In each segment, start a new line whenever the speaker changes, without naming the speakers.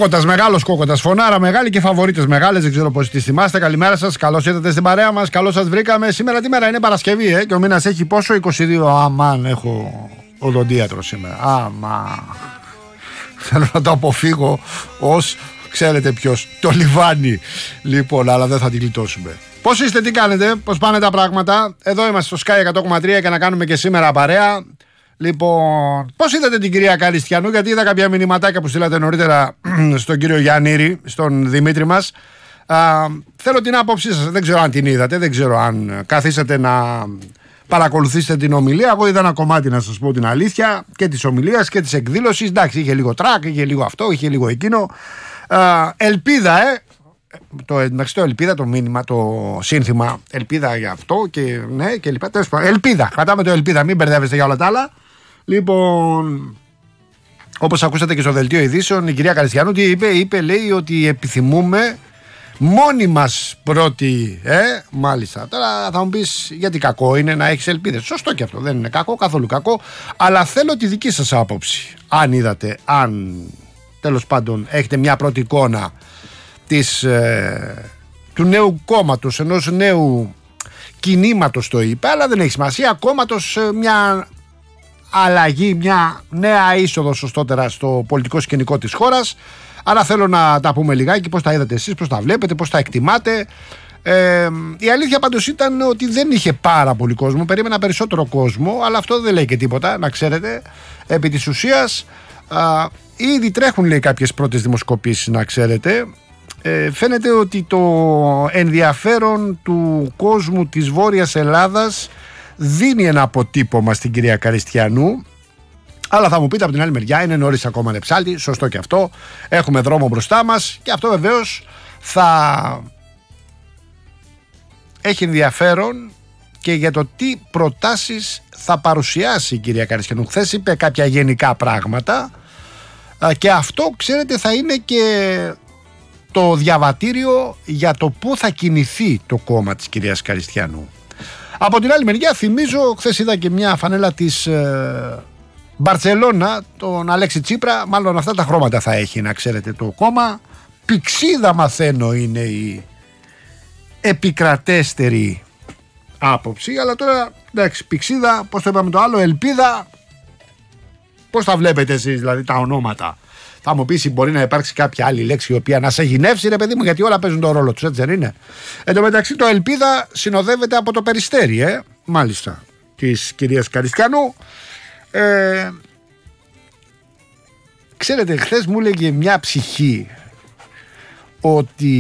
Κόκοτας, μεγάλος Κόκοτας, φωνάρα μεγάλη και φαβορίτες μεγάλες. Δεν ξέρω πώς τις θυμάστε. Καλημέρα σας, καλώς ήρθατε στην παρέα μας. Καλώς σας βρήκαμε. Σήμερα τι μέρα είναι? Παρασκευή, και ο μήνας έχει πόσο? 22. Αμάν, έχω οδοντίατρο σήμερα. Αμάν. Θέλω να το αποφύγω ως ξέρετε ποιος, το λιβάνι. Λοιπόν, αλλά δεν θα την γλιτώσουμε. Πώς είστε, τι κάνετε, πώς πάνε τα πράγματα? Εδώ είμαστε στο Sky 100,3 και να κάνουμε και σήμερα παρέα. Λοιπόν, πώς είδατε την κυρία Καριστιανού? Γιατί είδα κάποια μηνυματάκια που στείλατε νωρίτερα στον κύριο Γιαννήρη, στον Δημήτρη μας. Θέλω την άποψή σας. Δεν ξέρω αν την είδατε, δεν ξέρω αν καθίσατε να παρακολουθήσετε την ομιλία. Εγώ είδα ένα κομμάτι, να σας πω την αλήθεια, και της ομιλίας και της εκδήλωσης. Εντάξει, είχε λίγο τρακ, είχε λίγο αυτό, είχε λίγο εκείνο. Ελπίδα, μέχρι το ελπίδα, το μήνυμα, το σύνθημα ελπίδα για αυτό και ναι και λοιπά. Ελπίδα, κρατάμε το ελπίδα, μην μπερδεύεστε για όλα τα άλλα. Λοιπόν, όπως ακούσατε και στο δελτίο ειδήσεων, η κυρία Καριστιανού τι είπε? Λέει ότι επιθυμούμε μόνοι μας πρώτοι. Μάλιστα. Τώρα θα μου πεις, γιατί κακό είναι να έχεις ελπίδες? Σωστό και αυτό, δεν είναι κακό, καθόλου κακό. Αλλά θέλω τη δική σας άποψη. Αν είδατε, αν τέλος πάντων έχετε μια πρώτη εικόνα του νέου κόμματος, ενός νέου κινήματος, το είπε, αλλά δεν έχει σημασία, κόμματος, μια αλλαγή, μια νέα είσοδο σωστότερα στο πολιτικό σκηνικό της χώρας. Άρα θέλω να τα πούμε λιγάκι, πώς τα είδατε εσείς, πώς τα βλέπετε, πώς τα εκτιμάτε. Η αλήθεια πάντως ήταν ότι δεν είχε πάρα πολύ κόσμο, περίμενα περισσότερο κόσμο, αλλά αυτό δεν λέει και τίποτα, να ξέρετε. Επί της ουσίας ήδη τρέχουν, λέει, κάποιες πρώτες δημοσκοπήσεις, να ξέρετε. Φαίνεται ότι το ενδιαφέρον του κόσμου της Βόρειας Ελλάδας δίνει ένα αποτύπωμα στην κυρία Καριστιανού. Αλλά θα μου πείτε από την άλλη μεριά, είναι νωρίς ακόμα, ψάλτη, σωστό και αυτό. Έχουμε δρόμο μπροστά μας και αυτό βεβαίως θα έχει ενδιαφέρον και για το τι προτάσεις θα παρουσιάσει η κυρία Καριστιανού. Χθες είπε κάποια γενικά πράγματα και αυτό, ξέρετε, θα είναι και το διαβατήριο για το πού θα κινηθεί το κόμμα της κυρίας Καριστιανού. Από την άλλη μεριά, θυμίζω, χθες είδα και μια φανέλα της Μπαρτσελώνα, τον Αλέξη Τσίπρα. Μάλλον αυτά τα χρώματα θα έχει, να ξέρετε, το κόμμα. Πηξίδα, μαθαίνω, είναι η επικρατέστερη άποψη. Αλλά τώρα, εντάξει, πηξίδα, πώς το είπαμε το άλλο, ελπίδα. Πώς τα βλέπετε εσείς, δηλαδή, τα ονόματα? Θα μου πεις, μπορεί να υπάρξει κάποια άλλη λέξη η οποία να σε γυνεύσει, ρε παιδί μου, γιατί όλα παίζουν τον ρόλο τους, έτσι δεν είναι? Εν τω μεταξύ, το ελπίδα συνοδεύεται από το Περιστέρι, μάλιστα, της κυρίας Καριστιανού. Ξέρετε, χθες μου έλεγε μια ψυχή ότι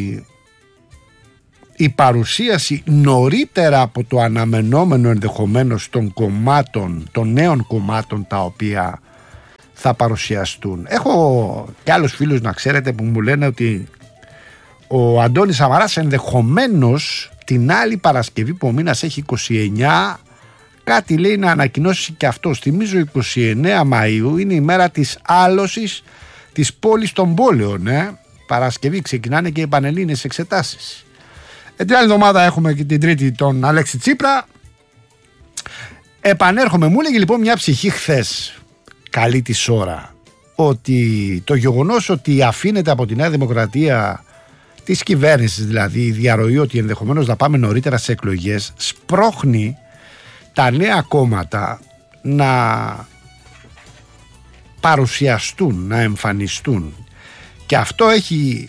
η παρουσίαση νωρίτερα από το αναμενόμενο ενδεχομένως των κομμάτων, των νέων κομμάτων τα οποία θα παρουσιαστούν. Έχω και άλλους φίλους, να ξέρετε, που μου λένε ότι ο Αντώνης Σαμαράς ενδεχομένως την άλλη Παρασκευή που ο μήνας έχει 29, κάτι λέει να ανακοινώσει και αυτός. Θυμίζω 29 Μαΐου είναι η μέρα της άλωσης της πόλης των πόλεων. Παρασκευή ξεκινάνε και οι πανελλήνιες εξετάσεις. Την άλλη εβδομάδα έχουμε και την Τρίτη τον Αλέξη Τσίπρα. Επανέρχομαι, μου έλεγε λοιπόν μια ψυχή χθες, καλή της ώρα, ότι το γεγονός ότι αφήνεται από τη Νέα Δημοκρατία, της κυβέρνησης δηλαδή, η διαρροή ότι ενδεχομένως να πάμε νωρίτερα σε εκλογές, σπρώχνει τα νέα κόμματα να παρουσιαστούν, να εμφανιστούν. Και αυτό έχει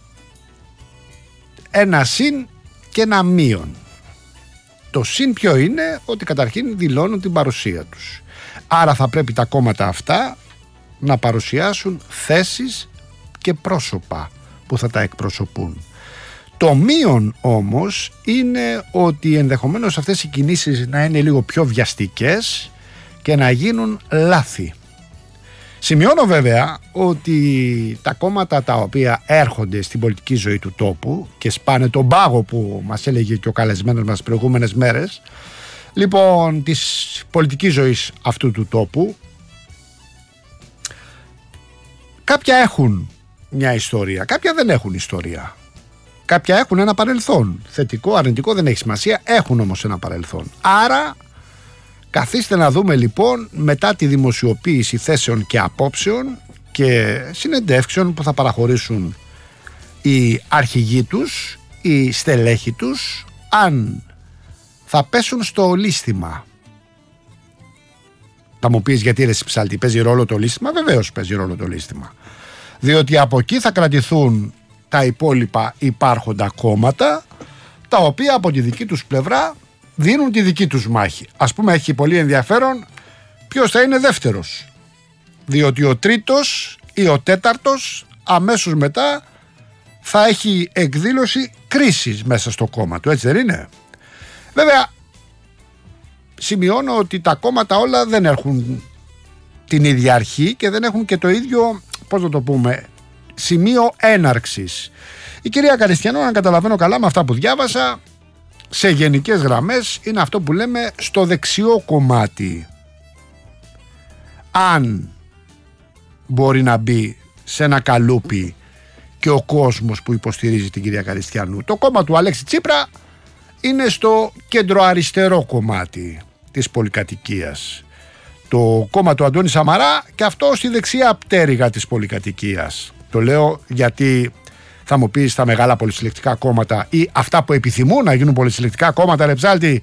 ένα συν και ένα μείον. Το συν ποιο είναι? Ότι καταρχήν δηλώνουν την παρουσία τους. Άρα θα πρέπει τα κόμματα αυτά να παρουσιάσουν θέσεις και πρόσωπα που θα τα εκπροσωπούν. Το μείον όμως είναι ότι ενδεχομένως αυτές οι κινήσεις να είναι λίγο πιο βιαστικές και να γίνουν λάθη. Σημειώνω βέβαια ότι τα κόμματα τα οποία έρχονται στην πολιτική ζωή του τόπου και σπάνε τον πάγο που μας έλεγε και ο καλεσμένος μας προηγούμενες μέρες, λοιπόν, της πολιτικής ζωής αυτού του τόπου, κάποια έχουν μια ιστορία, κάποια δεν έχουν ιστορία. Κάποια έχουν ένα παρελθόν. Θετικό, αρνητικό, δεν έχει σημασία. Έχουν όμως ένα παρελθόν. Άρα, καθίστε να δούμε λοιπόν μετά τη δημοσιοποίηση θέσεων και απόψεων και συνεντεύξεων που θα παραχωρήσουν οι αρχηγοί τους, οι στελέχοι τους, αν θα πέσουν στο λίστημα. Θα μου πεις γιατί ρε Ψάλτη, παίζει ρόλο το λίστημα? Βεβαίως παίζει ρόλο το λίστημα, διότι από εκεί θα κρατηθούν τα υπόλοιπα υπάρχοντα κόμματα, τα οποία από τη δική τους πλευρά δίνουν τη δική τους μάχη. Ας πούμε, έχει πολύ ενδιαφέρον ποιος θα είναι δεύτερος, διότι ο τρίτος ή ο τέταρτος αμέσως μετά θα έχει εκδήλωση κρίσης μέσα στο κόμμα του, έτσι δεν είναι? Βέβαια, σημειώνω ότι τα κόμματα όλα δεν έχουν την ίδια αρχή και δεν έχουν και το ίδιο, πώς να το πούμε, σημείο έναρξης. Η κυρία Καριστιανού, αν καταλαβαίνω καλά με αυτά που διάβασα, σε γενικές γραμμές είναι αυτό που λέμε στο δεξιό κομμάτι. Αν μπορεί να μπει σε ένα καλούπι και ο κόσμος που υποστηρίζει την κυρία Καριστιανού. Το κόμμα του Αλέξη Τσίπρα είναι στο κεντροαριστερό κομμάτι της πολυκατοικίας. Το κόμμα του Αντώνη Σαμαρά και αυτό στη δεξιά πτέρυγα της πολυκατοικίας. Το λέω γιατί θα μου πεις τα μεγάλα πολυσυλλεκτικά κόμματα ή αυτά που επιθυμούν να γίνουν πολυσυλλεκτικά κόμματα, ρε Ψάλτη,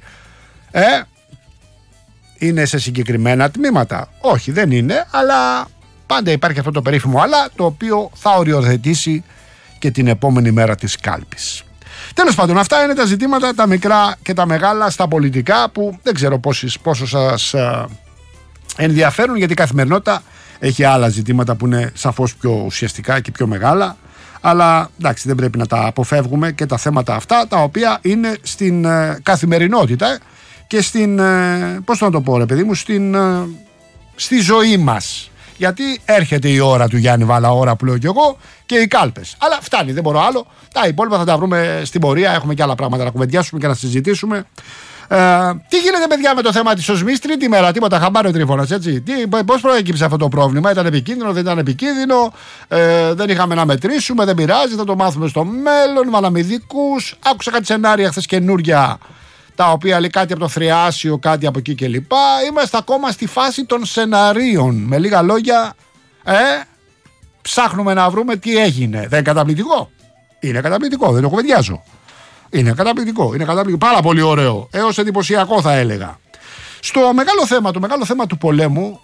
είναι σε συγκεκριμένα τμήματα? Όχι, δεν είναι, αλλά πάντα υπάρχει αυτό το περίφημο αλλά, το οποίο θα οριοθετήσει και την επόμενη μέρα της κάλπης. Τέλος πάντων, αυτά είναι τα ζητήματα, τα μικρά και τα μεγάλα στα πολιτικά, που δεν ξέρω πόσο σας ενδιαφέρουν, γιατί η καθημερινότητα έχει άλλα ζητήματα που είναι σαφώς πιο ουσιαστικά και πιο μεγάλα. Αλλά εντάξει, δεν πρέπει να τα αποφεύγουμε και τα θέματα αυτά, τα οποία είναι στην καθημερινότητα και στην, πώς να το πω ρε παιδί μου, στη ζωή μας. Γιατί έρχεται η ώρα του Γιάννη Βάλα, ώρα που λέω κι εγώ, και οι κάλπες. Αλλά φτάνει, δεν μπορώ άλλο. Τα υπόλοιπα θα τα βρούμε στην πορεία. Έχουμε και άλλα πράγματα να κουβεντιάσουμε και να συζητήσουμε. Τι γίνεται, παιδιά, με το θέμα της οσμής? Τρίτη μέρα, τίποτα, χαμπάρει ο Τρίφωνας, έτσι. Πώς προέκυψε αυτό το πρόβλημα? Ήταν επικίνδυνο, δεν ήταν επικίνδυνο? Δεν είχαμε να μετρήσουμε, δεν πειράζει, θα το μάθουμε στο μέλλον. Βάλαμε ειδικούς. Άκουσα κάτι σενάρια χθες καινούρια, τα οποία λέει κάτι από το Θριάσιο, κάτι από εκεί κλπ. Είμαστε ακόμα στη φάση των σεναρίων. Με λίγα λόγια, ψάχνουμε να βρούμε τι έγινε. Δεν είναι καταπληκτικό? Είναι καταπληκτικό, δεν το κουβεντιάζω. Είναι καταπληκτικό, πάρα πολύ ωραίο, έως εντυπωσιακό θα έλεγα. Στο μεγάλο θέμα, το μεγάλο θέμα του πολέμου,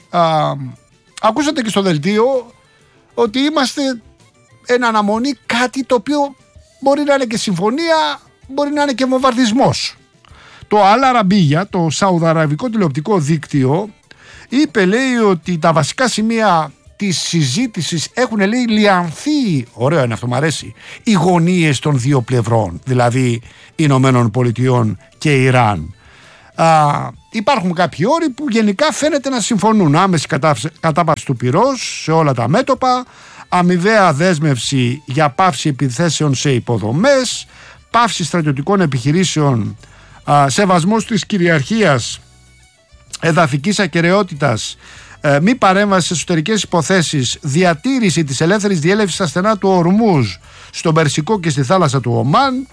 ακούσατε και στο δελτίο ότι είμαστε εν αναμονή κάτι το οποίο μπορεί να είναι και συμφωνία, μπορεί να είναι και βομβαρδισμός. Το Al Arabiya, το σαουδαραβικό τηλεοπτικό δίκτυο, είπε, λέει, ότι τα βασικά σημεία της συζήτησης έχουν, λέει, λιανθεί, ωραίο είναι αυτό, μου αρέσει, οι γωνίες των δύο πλευρών, δηλαδή Ηνωμένων Πολιτειών και Ιράν. Υπάρχουν κάποιοι όροι που γενικά φαίνεται να συμφωνούν. Άμεση κατάπαυση του πυρός σε όλα τα μέτωπα, αμοιβαία δέσμευση για πάυση επιθέσεων σε υποδομές, πάυση στρατιωτικών επιχειρήσεων, σεβασμός της κυριαρχίας, εδαφικής ακεραιότητας, μη παρέμβαση σε εσωτερικές υποθέσεις, διατήρηση της ελεύθερης διέλευσης στα στενά του Ορμούζ, στον Περσικό και στη θάλασσα του Ομάν,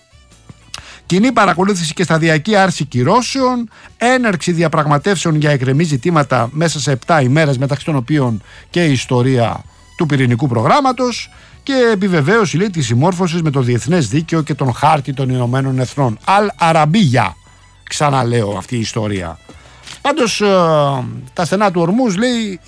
κοινή παρακολούθηση και σταδιακή άρση κυρώσεων, έναρξη διαπραγματεύσεων για εκκρεμή ζητήματα μέσα σε 7 ημέρες, μεταξύ των οποίων και η ιστορία του πυρηνικού προγράμματος, και επιβεβαίωση, λέει, της συμμόρφωσης με το διεθνές δίκαιο και τον χάρτη των Ηνωμένων Εθνών. Al Arabiya, ξαναλέω αυτή η ιστορία. Πάντως τα στενά του Ορμούζ, λέει,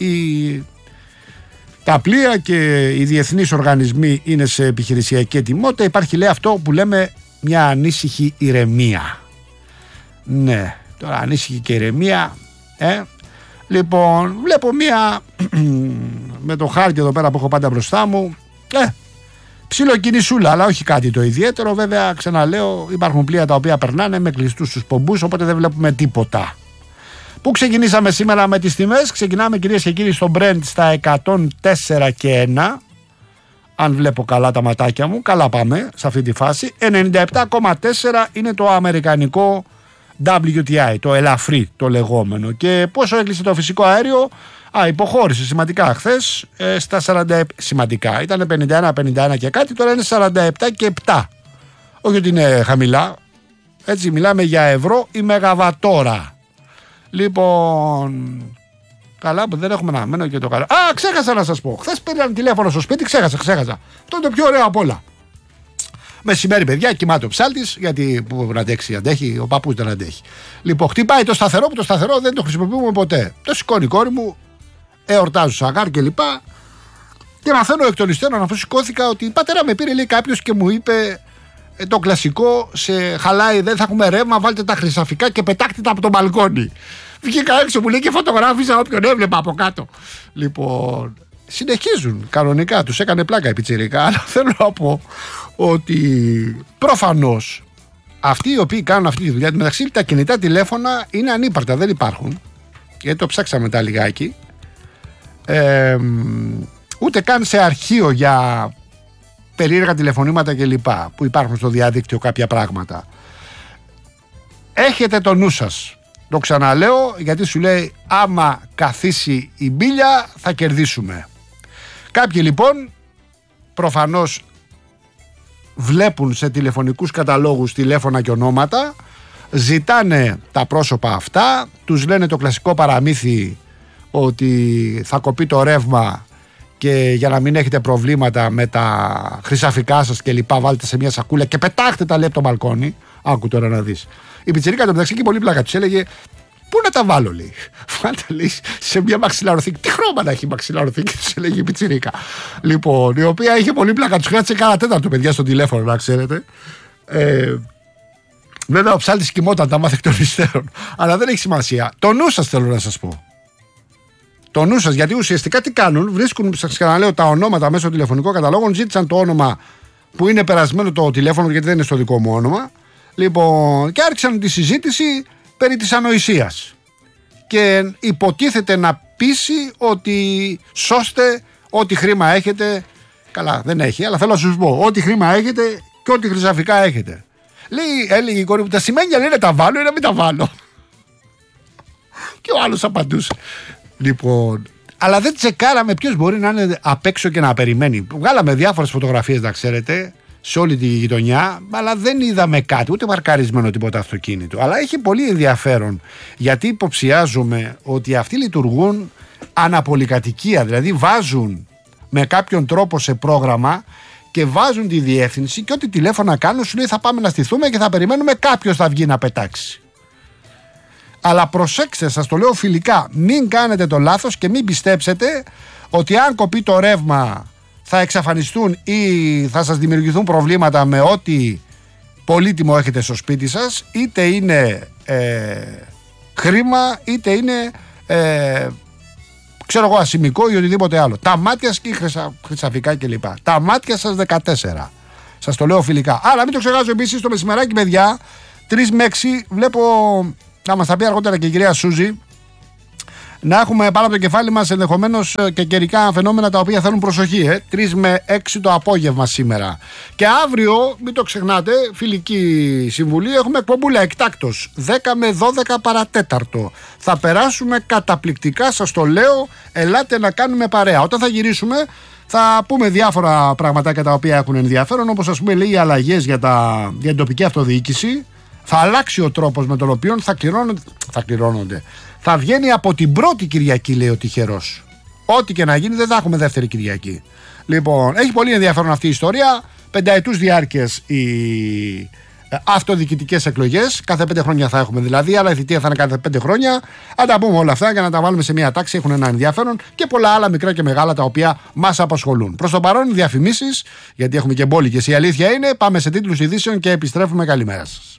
τα πλοία και οι διεθνείς οργανισμοί είναι σε επιχειρησιακή ετοιμότητα. Υπάρχει, λέει, αυτό που λέμε μια ανήσυχη ηρεμία. Ναι, τώρα ανήσυχη και ηρεμία. Λοιπόν, βλέπω μια με το χάρτη εδώ πέρα που έχω πάντα μπροστά μου, ψιλοκινησούλα, αλλά όχι κάτι το ιδιαίτερο. Βέβαια, ξαναλέω, υπάρχουν πλοία τα οποία περνάνε με κλειστούς τους πομπούς, οπότε δεν βλέπουμε τίποτα. Πού ξεκινήσαμε σήμερα με τις τιμές? Ξεκινάμε, κυρίες και κύριοι, στο Brent στα 104 και 1. Αν βλέπω καλά τα ματάκια μου, καλά πάμε σε αυτή τη φάση. 97,4 είναι το αμερικανικό WTI, το ελαφρύ το λεγόμενο. Και πόσο έκλεισε το φυσικό αέριο? Υποχώρησε σημαντικά χθες, στα 47, σημαντικά, ήταν 51 και κάτι, τώρα είναι 47 και 7. Όχι ότι είναι χαμηλά, έτσι μιλάμε για ευρώ η μεγαβατόρα. Λοιπόν, Καλά, που δεν έχουμε να μένω και το καλό. Α, ξέχασα να σας πω. Χθες πήραν τηλέφωνο στο σπίτι, ξέχασα. Αυτό είναι το πιο ωραίο απ' όλα. Μεσημέρι, παιδιά, κοιμάται ο ψάλτης, γιατί που να αντέχει, ο παππούς δεν αντέχει. Λοιπόν, χτυπάει το σταθερό, που το σταθερό δεν το χρησιμοποιούμε ποτέ. Το σηκώνει η κόρη μου, εορτάζω σαγάρ κλπ. Και μαθαίνω εκ των υστέρων, αφού σηκώθηκα, ότι πατέρα με πήρε, λέει, κάποιος και μου είπε το κλασικό, σε χαλάει, δεν θα έχουμε ρεύμα, βάλτε τα χρυσαφικά και πετάχτε τα από το μπαλκόνι. Βγήκα έξω, μου λέει, και φωτογράφησα όποιον έβλεπα από κάτω. Λοιπόν, συνεχίζουν κανονικά, τους έκανε πλάκα η πιτσιρικά, αλλά θέλω να πω ότι προφανώς αυτοί οι οποίοι κάνουν αυτή τη δουλειά, μεταξύ τα κινητά τηλέφωνα είναι ανύπαρκτα, δεν υπάρχουν, γιατί το ψάξαμε μετά λιγάκι, ούτε καν σε αρχείο για περίεργα τηλεφωνήματα κλπ. Που υπάρχουν στο διαδίκτυο κάποια πράγματα. Έχετε το νου σας. Το ξαναλέω, γιατί σου λέει άμα καθίσει η μπίλια θα κερδίσουμε. Κάποιοι λοιπόν προφανώς βλέπουν σε τηλεφωνικούς καταλόγους τηλέφωνα και ονόματα, ζητάνε τα πρόσωπα αυτά, τους λένε το κλασικό παραμύθι ότι θα κοπεί το ρεύμα και για να μην έχετε προβλήματα με τα χρυσαφικά σας και λοιπά, βάλτε σε μια σακούλα και πετάχτε τα, λέει, από το μπαλκόνι. Άκου τώρα να δεις. Η πιτσιρίκα το μεταξύ και πολύ πλάκα τους έλεγε, πού να τα βάλω, λέει. Βάλτε, λέει, σε μια μαξιλαροθήκη. Τι χρώμα να έχει η μαξιλαροθήκη, τους έλεγε η πιτσιρίκα. Λοιπόν, η οποία είχε πολύ πλάκα, τους κράτησε κάνα τέταρτο, παιδιά, στο τηλέφωνο, να ξέρετε. Βέβαια, ο ψάλτης κοιμόταν, τα μάθε εκ των υστέρων. Αλλά δεν έχει σημασία. Το νου σας θέλω να σας πω. Το νου σας, γιατί ουσιαστικά τι κάνουν, βρίσκουν, σας ξαναλέω, τα ονόματα μέσω τηλεφωνικών καταλόγων, ζήτησαν το όνομα που είναι περασμένο το τηλέφωνο, γιατί δεν είναι στο δικό μου όνομα. Λοιπόν, και άρχισαν τη συζήτηση περί της ανοησίας. Και υποτίθεται να πείσει ότι σώστε ό,τι χρήμα έχετε. Καλά, δεν έχει, αλλά θέλω να σου πω, ό,τι χρήμα έχετε και ό,τι χρυσαφικά έχετε. Έλεγε η κόρη μου, τα σημαίνια λέει να τα βάλω ή να μην τα βάλω. Και ο άλλος απαντούσε. Λοιπόν, αλλά δεν τσεκάραμε ποιος μπορεί να είναι απ' έξω και να περιμένει. Βγάλαμε διάφορες φωτογραφίες, να ξέρετε, σε όλη τη γειτονιά, αλλά δεν είδαμε κάτι, ούτε μαρκαρισμένο τίποτα αυτοκίνητο. Αλλά έχει πολύ ενδιαφέρον, γιατί υποψιάζομαι ότι αυτοί λειτουργούν αναπολικατοικία, δηλαδή βάζουν με κάποιον τρόπο σε πρόγραμμα και βάζουν τη διεύθυνση και ό,τι τηλέφωνα κάνουν σου λέει θα πάμε να στηθούμε και θα περιμένουμε, κάποιος θα βγει να πετάξει. Αλλά προσέξτε, σας το λέω φιλικά, μην κάνετε το λάθος και μην πιστέψετε ότι αν κοπεί το ρεύμα θα εξαφανιστούν ή θα σας δημιουργηθούν προβλήματα με ό,τι πολύτιμο έχετε στο σπίτι σας, είτε είναι χρήμα, είτε είναι ξέρω εγώ ασημικό ή οτιδήποτε άλλο. Τα μάτια και χρυσαφικά κλπ. Τα μάτια σας 14. Σας το λέω φιλικά. Άρα μην το ξεχάσω επίσης το μεσημεράκι, παιδιά, 3 με 6 βλέπω. Να μας τα πει αργότερα και η κυρία Σούζη, να έχουμε πάνω από το κεφάλι μας ενδεχομένως και καιρικά φαινόμενα τα οποία θέλουν προσοχή. 3 με 6 το απόγευμα σήμερα. Και αύριο, μην το ξεχνάτε, φιλική συμβουλή, έχουμε εκπομπούλα εκτάκτος 10 με 12 παρατέταρτο. Θα περάσουμε καταπληκτικά, σας το λέω, ελάτε να κάνουμε παρέα. Όταν θα γυρίσουμε θα πούμε διάφορα πραγματάκια τα οποία έχουν ενδιαφέρον, όπως ας πούμε λέει οι αλλαγές για την τοπική αυτοδιοίκηση. Θα αλλάξει ο τρόπος με τον οποίο θα κληρώνονται. Θα βγαίνει από την πρώτη Κυριακή, λέει ο τυχερός. Ό,τι και να γίνει δεν θα έχουμε δεύτερη Κυριακή. Λοιπόν, έχει πολύ ενδιαφέρον αυτή η ιστορία. 5ετούς διάρκειας οι αυτοδιοικητικές εκλογές. Κάθε 5 χρόνια θα έχουμε δηλαδή, αλλά η θητεία θα είναι κάθε 5 χρόνια. Αν τα πούμε όλα αυτά για να τα βάλουμε σε μια τάξη, έχουν ένα ενδιαφέρον και πολλά άλλα μικρά και μεγάλα τα οποία μας απασχολούν. Προς το παρόν, διαφημίσεις, γιατί έχουμε και μπόλικες. Η αλήθεια είναι, πάμε σε τίτλους ειδήσεων και επιστρέφουμε. Καλημέρα σας.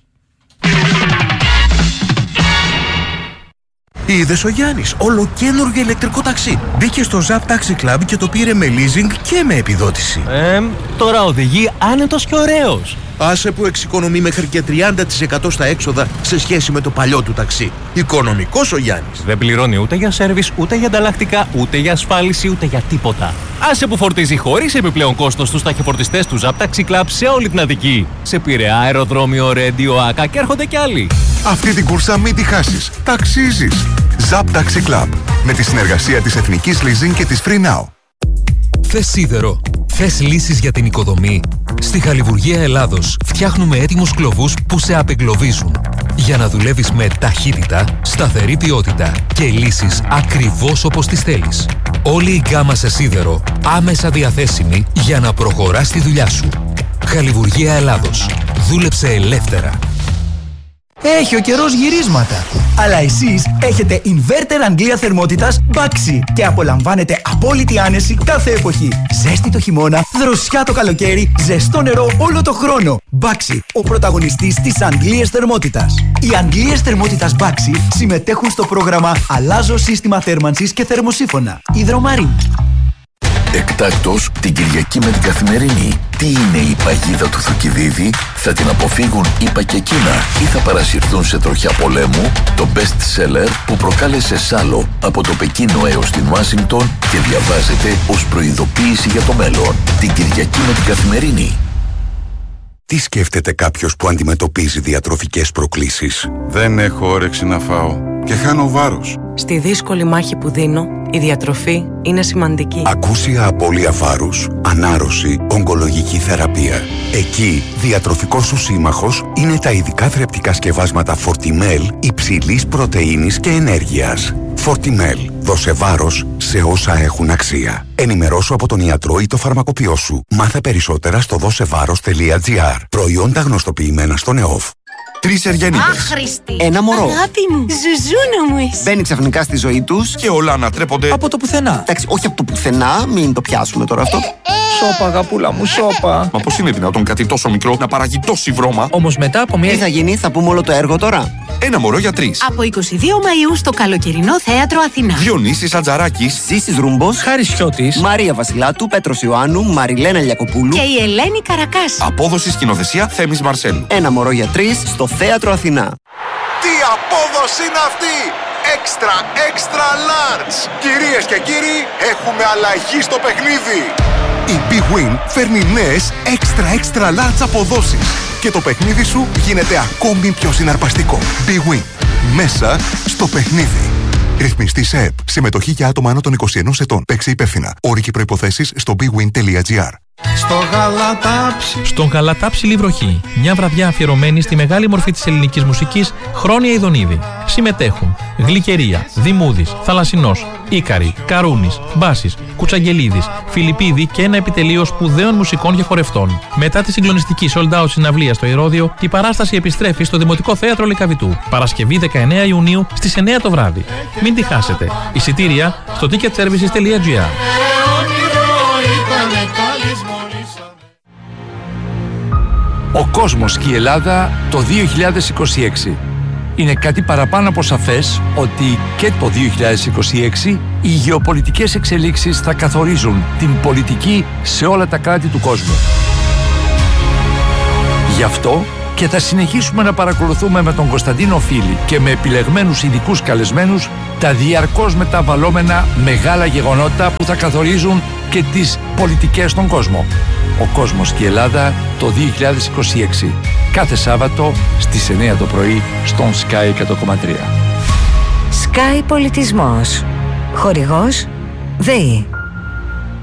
Είδες ο Γιάννης, ολοκαίνουργιο ηλεκτρικό ταξί. Μπήκε στο Zap Taxi Club και το πήρε με leasing και με επιδότηση.
Τώρα οδηγεί άνετος και ωραίος.
Άσε που εξοικονομεί μέχρι και 30% στα έξοδα σε σχέση με το παλιό του ταξί. Οικονομικός ο Γιάννης.
Δεν πληρώνει ούτε για σέρβις, ούτε για ανταλλακτικά, ούτε για ασφάλιση, ούτε για τίποτα. Άσε που φορτίζει χωρίς επιπλέον κόστος στους ταχυφορτιστές του Zap Taxi Club σε όλη την Αττική. Σε Πειραιά, αεροδρόμιο, Ρέντιο, Άκα και έρχονται κι άλλοι.
Αυτή την κούρσα μην τη χάσεις. Ταξίζεις. Zap Taxi Club. Με τη συνεργασία της Εθνικής Leasing και της Free Now.
Θες σίδερο? Θες λύσεις για την οικοδομή? Στη Χαλιβουργία Ελλάδος φτιάχνουμε έτοιμους κλωβούς που σε απεγκλωβίζουν. Για να δουλεύεις με ταχύτητα, σταθερή ποιότητα και λύσεις ακριβώς όπως τις θέλεις. Όλη η γκάμα σε σίδερο άμεσα διαθέσιμη για να προχωράς τη δουλειά σου. Χαλιβουργία Ελλάδος. Δούλεψε ελεύθερα.
Έχει ο καιρός γυρίσματα. Αλλά εσείς έχετε inverter Αγγλία θερμότητας Baxi και απολαμβάνετε απόλυτη άνεση κάθε εποχή. Ζέστη το χειμώνα, δροσιά το καλοκαίρι, ζεστό νερό όλο το χρόνο. Baxi, ο πρωταγωνιστής της Αγγλίας θερμότητας. Οι Αγγλίες θερμότητας Baxi συμμετέχουν στο πρόγραμμα Αλλάζω σύστημα θέρμανσης και θερμοσύφωνα. Υδρομαρίν.
Εκτάκτως την Κυριακή με την Καθημερινή. Τι είναι η παγίδα του Θουκυδίδη, θα την αποφύγουν ΙΠΑ και Κίνα ή θα παρασυρθούν σε τροχιά πολέμου? Το best seller που προκάλεσε σάλο από το Πεκίνο έως την Ουάσιγκτον και διαβάζεται ως προειδοποίηση για το μέλλον. Την Κυριακή με την Καθημερινή.
Τι σκέφτεται κάποιος που αντιμετωπίζει διατροφικές προκλήσεις?
Δεν έχω όρεξη να φάω και χάνω βάρος.
Στη δύσκολη μάχη που δίνω, η διατροφή είναι σημαντική.
Ακούσια απώλεια βάρους, ανάρρωση, ογκολογική θεραπεία. Εκεί, διατροφικός σου σύμμαχος είναι τα ειδικά θρεπτικά σκευάσματα Fortimel υψηλής πρωτεΐνης και ενέργειας. Fortimel. Δώσε βάρος σε όσα έχουν αξία. Ενημερώσου από τον ιατρό ή το φαρμακοποιό σου. Μάθε περισσότερα στο δώσεβάρος.gr. Προϊόντα γνωστοποιημένα στον ΕΟΦ.
3 Εργενίδες.
Άχρηστη.
Ένα μωρό.
Αγάπη μου. Ζουζούνα μου εσύ.
Μπαίνει ξαφνικά στη ζωή τους
και όλα ανατρέπονται
από το πουθενά. Εντάξει, όχι από το πουθενά, μην το πιάσουμε τώρα αυτό.
Σώπα, αγαπούλα μου, σώπα.
Μα πώς είναι δυνατόν κάτι τόσο μικρό να παράγει τόση βρώμα?
Όμως μετά από μια...
Τι θα γίνει, θα πούμε όλο το έργο τώρα.
Ένα μωρό για 3.
Από 22 Μαΐου στο καλοκαιρινό θέατρο Αθηνά.
Διονύσης Ατζαράκης,
Ζήσης Ρούμπος,
Χάρης Σιώτης,
Μαρία Βασιλάτου, Πέτρος Ιωάννου, Μαριλένα Λιακοπούλου
και η Ελένη Καρακάση.
απόδοση σκηνοθεσία Θέμης Μαρσέλου.
Ένα μωρό για 3 στο θέατρο Αθηνά.
Τι απόδοση είναι αυτή! Extra large! Κυρίες και κύριοι, έχουμε αλλαγή στο παιχνίδι! Η Big Win φέρνει νέες extra large αποδόσεις και το παιχνίδι σου γίνεται ακόμη πιο συναρπαστικό. Big Win. Μέσα στο παιχνίδι. Ρυθμιστή σε ΕΠ. Συμμετοχή για άτομα άνω των 21 ετών. Παίξε υπεύθυνα. Όροι και προϋποθέσεις στο bigwin.gr.
Στον Γαλατάψιλη Βροχή, μια βραδιά αφιερωμένη στη μεγάλη μορφή της ελληνικής μουσικής, Χρόνια Ιδονίδη. Συμμετέχουν Γλυκερία, Δημούδης, Θαλασσινός, Ίκαρη, Καρούνης, Μπάσης, Κουτσαγγελίδης, Φιλιππίδη και ένα επιτελείο σπουδαίων μουσικών και χορευτών. Μετά τη συγκλονιστική sold out συναυλία στο Ηρώδειο, η παράσταση επιστρέφει στο Δημοτικό Θέατρο Λυκαβητού. Παρασκευή 19 Ιουνίου στις 9 το βράδυ. Μην τη χάσετε. Εισιτήρια στο ticketservices.gr.
Ο κόσμος και η Ελλάδα το 2026. Είναι κάτι παραπάνω από σαφές ότι και το 2026 οι γεωπολιτικές εξελίξεις θα καθορίζουν την πολιτική σε όλα τα κράτη του κόσμου. Γι' αυτό και θα συνεχίσουμε να παρακολουθούμε με τον Κωνσταντίνο Φίλη και με επιλεγμένους ειδικούς καλεσμένους τα διαρκώς μεταβαλλόμενα μεγάλα γεγονότα που θα καθορίζουν και τις πολιτικές στον κόσμο. Ο κόσμος και η Ελλάδα το 2026. Κάθε Σάββατο στις 9 το πρωί στον Sky 100,3.
Sky Πολιτισμός. Χορηγός ΔΕΗ.